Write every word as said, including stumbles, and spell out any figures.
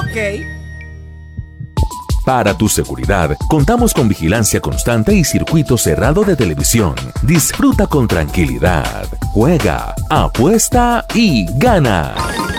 Ok. Para tu seguridad, contamos con vigilancia constante y circuito cerrado de televisión. Disfruta con tranquilidad. Juega, apuesta y gana.